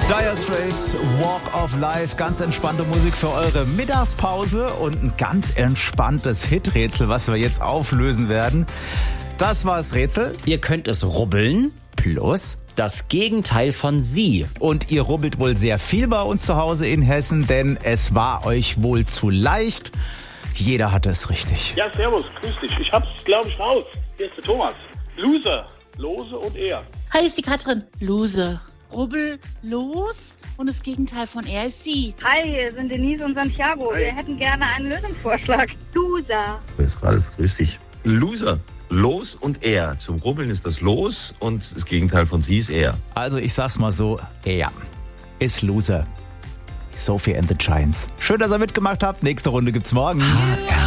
Dire Straits, Walk of Life, ganz entspannte Musik für eure Mittagspause und ein ganz entspanntes Hiträtsel, was wir jetzt auflösen werden. Das war das Rätsel. Ihr könnt es rubbeln. Plus Das Gegenteil von Sie. Und ihr rubbelt wohl sehr viel bei uns zu Hause in Hessen, denn es war euch wohl zu leicht. Jeder hatte es richtig. Ja, servus, grüß dich. Ich hab's, glaube ich, raus. Hier ist der Thomas. Loser, Lose und er. Hi, ist die Katrin. Lose. Rubbel, los. Und das Gegenteil von er ist sie. Hi, hier sind Denise und Santiago. Wir hätten gerne einen Lösungsvorschlag. Loser. Das ist Ralf, grüß dich. Loser. Los und er. Zum Rubbeln ist das Los und das Gegenteil von Sie ist er. Also ich sag's mal so, er ist Loser. Sophie and the Giants. Schön, dass ihr mitgemacht habt. Nächste Runde gibt's morgen. HR